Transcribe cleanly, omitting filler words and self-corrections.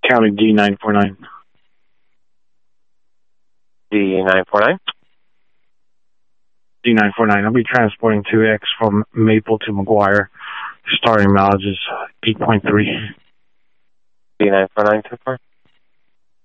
County D949. D949? D949. I'll be transporting 2X from Maple to McGuire. Starting mileage is 8.3. D949 so far?